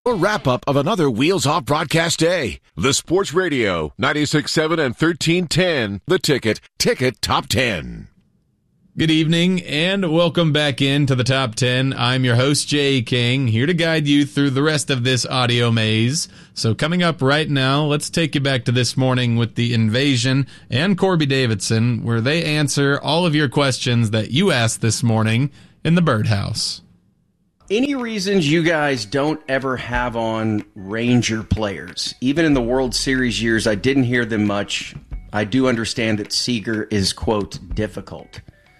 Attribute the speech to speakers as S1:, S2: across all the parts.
S1: A wrap-up of another Wheels Off broadcast day. The Sports Radio, 96.7 and 1310. The Ticket Top 10.
S2: Good evening, and welcome back into the Top 10. I'm your host, Jay King, here to guide you through the rest of this audio maze. So coming up right now, let's take you back to this morning with The Invasion and Corby Davidson, where they answer all of your questions that you asked this morning in the Birdhouse.
S3: Any reasons you guys don't ever have on Ranger players? Even in the World Series years, I didn't hear them much. I do understand that Seager is, quote, difficult.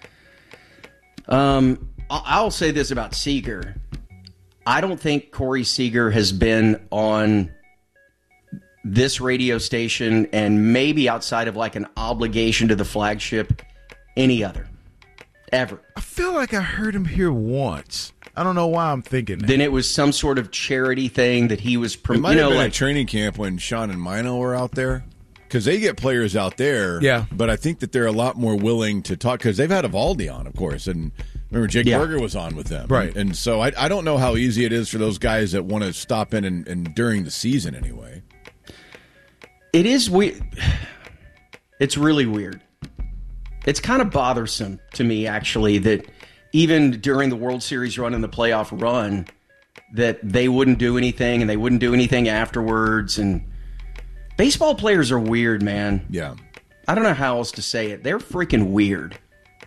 S3: I'll say this about Seager. I don't think Corey Seager has been on this radio station and maybe outside of like an obligation to the flagship any other. Ever.
S4: I feel like I heard him here once. I don't know why I'm thinking that.
S3: Then it was some sort of charity thing that he was
S5: It might have been a training camp when Sean and Mino were out there. Because they get players out there.
S4: Yeah.
S5: But I think that they're a lot more willing to talk. Because they've had Evaldi on, of course. And remember, Jake Berger was on with them.
S4: Right.
S5: And so I don't know how easy it is for those guys that want to stop in and during the season anyway.
S3: It is weird. It's really weird. It's kind of bothersome to me, actually, that even during the World Series run and the playoff run, that they wouldn't do anything and they wouldn't do anything afterwards. And baseball players are weird, man.
S5: Yeah.
S3: I don't know how else to say it. They're freaking weird.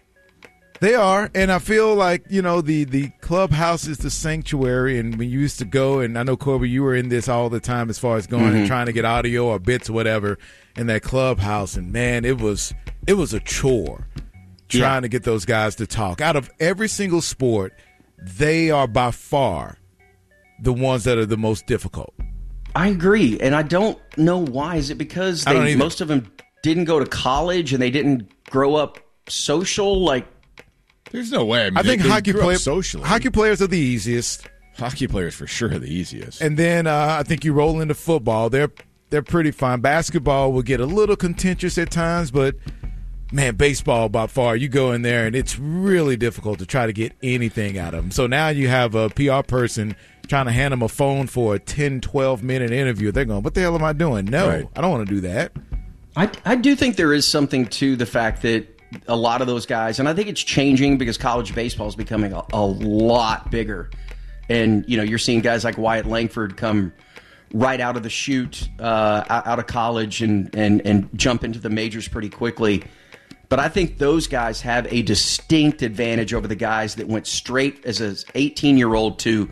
S4: They are, and I feel like, you know, the clubhouse is the sanctuary, and when you used to go, and I know, Corby, you were in this all the time as far as going and trying to get audio or bits or whatever in that clubhouse, and, man, it was a chore trying to get those guys to talk. Out of every single sport, they are by far the ones that are the most difficult.
S3: I agree, and I don't know why. Is it because most of them didn't go to college and they didn't grow up social? Like,
S5: there's no way.
S4: I think hockey players are the easiest.
S5: Hockey players for sure are the easiest.
S4: And then I think you roll into football. They're pretty fine. Basketball will get a little contentious at times, but, man, baseball by far, you go in there and it's really difficult to try to get anything out of them. So now you have a PR person trying to hand them a phone for a 10, 12-minute interview. They're going, what the hell am I doing? No, right. I don't want to do that.
S3: I do think there is something to the fact that a lot of those guys, and I think it's changing because college baseball is becoming a lot bigger. And, you know, you're seeing guys like Wyatt Langford come right out of the chute, out of college and jump into the majors pretty quickly. But I think those guys have a distinct advantage over the guys that went straight as an 18-year-old to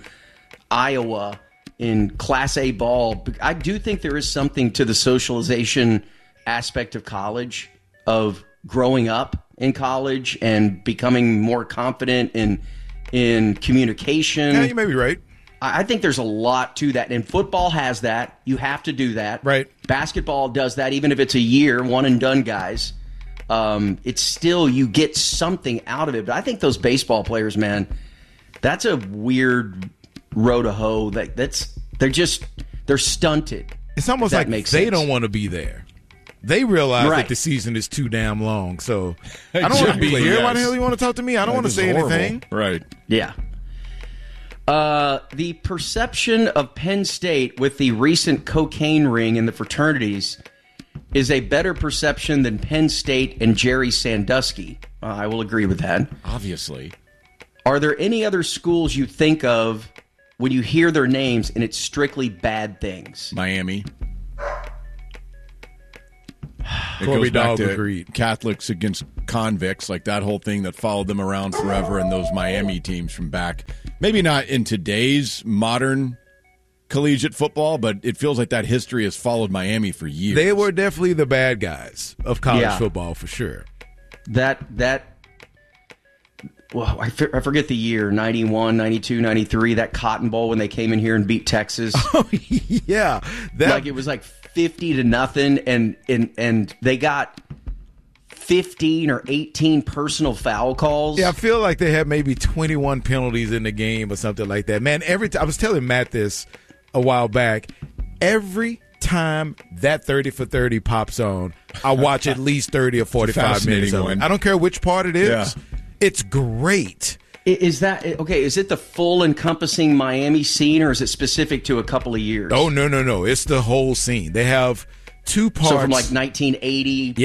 S3: Iowa in Class A ball. I do think there is something to the socialization aspect of college, of growing up in college and becoming more confident in communication.
S4: Yeah, you may be right.
S3: I think there's a lot to that. And football has that. You have to do that.
S4: Right.
S3: Basketball does that, even if it's a year, one and done guys. It's still, you get something out of it. But I think those baseball players, man, that's a weird row to hoe. They're stunted.
S4: It's almost like they don't want to be there. They realize that the season is too damn long. So I don't want to be here. Why the hell you want to talk to me? I don't want to say anything.
S5: Right.
S3: Yeah. The perception of Penn State with the recent cocaine ring in the fraternities is a better perception than Penn State and Jerry Sandusky. I will agree with that.
S5: Obviously.
S3: Are there any other schools you think of when you hear their names and it's strictly bad things?
S5: Miami. It
S4: Corby
S5: goes back to
S4: agreed.
S5: Catholics against convicts, like that whole thing that followed them around forever, and those Miami teams from back. Maybe not in today's modern collegiate football, but it feels like that history has followed Miami for years.
S4: They were definitely the bad guys of college football for sure.
S3: Well, I forget the year, 91, 92, 93, that Cotton Bowl when they came in here and beat Texas.
S4: Oh, yeah.
S3: It was like 50-0, and they got 15 or 18 personal foul calls.
S4: Yeah, I feel like they had maybe 21 penalties in the game or something like that. Man, I was telling Matt this a while back. Every time that 30 for 30 pops on, I watch at least 30 or 45 minutes of it. I don't care which part it is. Yeah. It's great.
S3: Is that okay? Is it the full encompassing Miami scene, or is it specific to a couple of years?
S4: Oh, no. It's the whole scene. They have two parts.
S3: So from like 1980